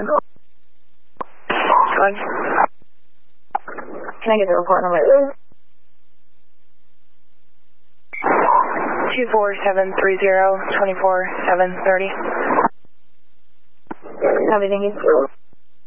Go ahead. Can I get the report number? 24730 24730. Copy, thank you.